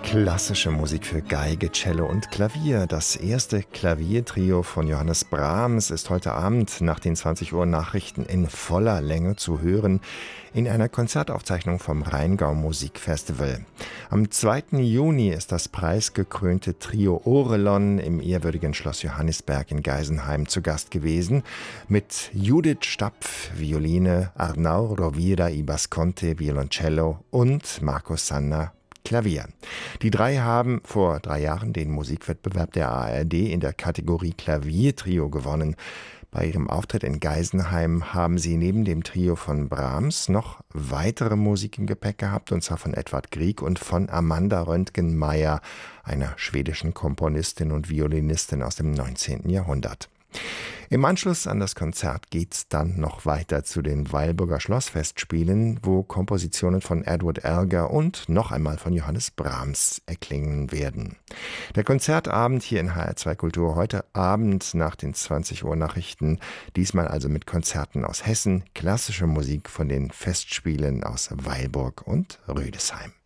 Klassische Musik für Geige, Cello und Klavier. Das erste Klaviertrio von Johannes Brahms ist heute Abend nach den 20 Uhr Nachrichten in voller Länge zu hören in einer Konzertaufzeichnung vom Rheingau Musikfestival. Am 2. Juni ist das preisgekrönte Trio Orelon im ehrwürdigen Schloss Johannisberg in Geisenheim zu Gast gewesen mit Judith Stapf, Violine, Arnau Rovira y Basconte, Violoncello und Markus Sanna, Klavier. Die drei haben vor 3 Jahren den Musikwettbewerb der ARD in der Kategorie Klaviertrio gewonnen. Bei ihrem Auftritt in Geisenheim haben sie neben dem Trio von Brahms noch weitere Musik im Gepäck gehabt, und zwar von Edvard Grieg und von Amanda Röntgenmeier, einer schwedischen Komponistin und Violinistin aus dem 19. Jahrhundert. Im Anschluss an das Konzert geht's dann noch weiter zu den Weilburger Schlossfestspielen, wo Kompositionen von Edward Elgar und noch einmal von Johannes Brahms erklingen werden. Der Konzertabend hier in HR2 Kultur heute Abend nach den 20 Uhr Nachrichten, diesmal also mit Konzerten aus Hessen, klassische Musik von den Festspielen aus Weilburg und Rüdesheim.